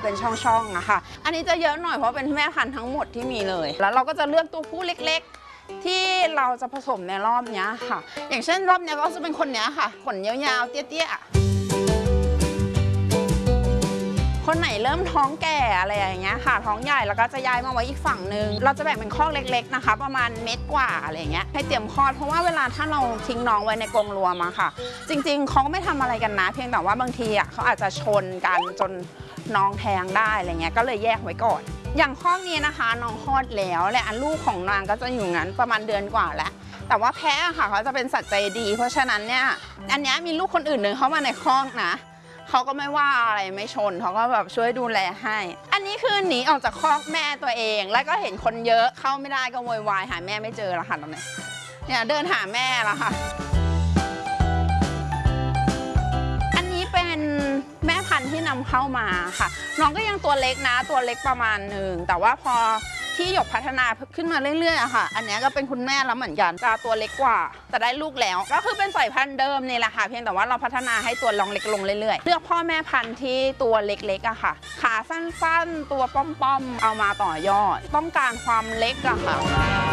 เป็นช่องๆอะค่ะอันนี้จะเยอะหน่อยเพราะเป็นแม่พันธุ์ทั้งหมดที่มีเลยแล้วเราก็จะเลือกตัวผู้เล็กๆที่เราจะผสมในรอบนี้ค่ะอย่างเช่นรอบนี้ก็จะเป็นคนนี้ค่ะขนยาวๆเตี้ยๆคนไหนเริ่มท้องแก่อะไรอย่างเงี้ยค่ะท้องใหญ่แล้วก็จะย้ายมาไว้อีกฝั่งนึงเราจะแบ่งเป็นคอกเล็กๆนะคะประมาณเม็ดกว่าอะไรเงี้ยให้เตรียมคลอดเพราะว่าเวลาถ้าเราทิ้งน้องไว้ในกรงรวมอะค่ะจริงๆเขาก็ไม่ทำอะไรกันนะเพียงแต่ว่าบางทีอะเขาอาจจะชนกันจนน้องแทงได้อะไรเงี้ยก็เลยแยกไว้ก่อนอย่างคอกนี้นะคะน้องคลอดแล้วและลูกของนางก็จะอยู่งั้นประมาณเดือนกว่าแล้วแต่ว่าแพะค่ะเขาจะเป็นสัตว์ใจดีเพราะฉะนั้นเนี่ยอันนี้มีลูกคนอื่นเดินเข้ามาในคอกนะเขาก็ไม่ว่าอะไรไม่ชนเขาก็แบบช่วยดูแลให้อันนี้คือหนีออกจากคอกแม่ตัวเองแล้วก็เห็นคนเยอะเข้าไม่ได้ก็โวยวายหาแม่ไม่เจอแล้วค่ะตอนนี้เนี่ยเดินหาแม่แล้วค่ะอันนี้เป็นแม่พันธุ์ที่นำเข้ามาค่ะน้องก็ยังตัวเล็กนะตัวเล็กประมาณหนึ่งแต่ว่าพอที่หยกพัฒนาขึ้นมาเรื่อยๆอะค่ะอันนี้ก็เป็นคุณแม่แล้วเหมือนกันจะตัวเล็กกว่าแต่ได้ลูกแล้วก็คือเป็นสายพันธุ์เดิมนี่แหละค่ะเพียงแต่ว่าเราพัฒนาให้ตัวลองเล็กลงเรื่อยๆเลือกพ่อแม่พันธุ์ที่ตัวเล็กๆอะค่ะขาสั้นๆตัวป้อมๆเอามาต่อยอดต้องการความเล็กอะค่ะ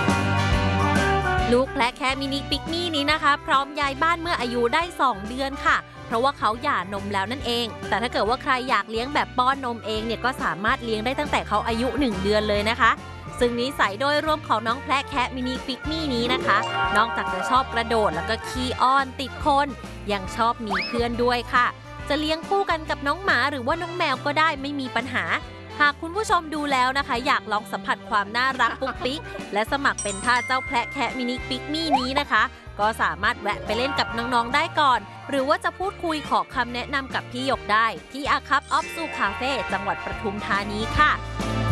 ลูกและแค่มินิปิกมี่นี้นะคะพร้อมย้ายบ้านเมื่ออายุได้2 เดือนค่ะเพราะว่าเขาหย่านมแล้วนั่นเองแต่ถ้าเกิดว่าใครอยากเลี้ยงแบบป้อนนมเองเนี่ยก็สามารถเลี้ยงได้ตั้งแต่เขาอายุ1 เดือนเลยนะคะซึ่งนิสัยโดยรวมของน้องแพะแคะมินิปิกมี่นี้นะคะนอกจากจะชอบกระโดดแล้วก็ขี้อ้อนติดคนยังชอบมีเพื่อนด้วยค่ะจะเลี้ยงคู่กันกับน้องหมาหรือว่าน้องแมวก็ได้ไม่มีปัญหาหากคุณผู้ชมดูแล้วนะคะอยากลองสัมผัสความน่ารักปุ๊กปิ๊กและสมัครเป็นทาสเจ้าแพะแคะมินิปิกมี่นี้นะคะก็สามารถแวะไปเล่นกับน้องๆได้ก่อนหรือว่าจะพูดคุยขอคำแนะนำกับพี่หยกได้ที่อาคับออฟซูคาเฟ่จังหวัดปทุมธานีค่ะ